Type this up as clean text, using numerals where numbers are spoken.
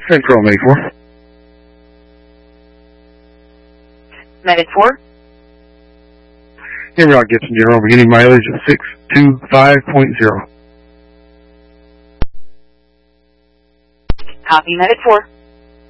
Central, Medic 4. Medic 4. Here we are, Gibson General, beginning mileage of 625.0. Copy, Medic 4.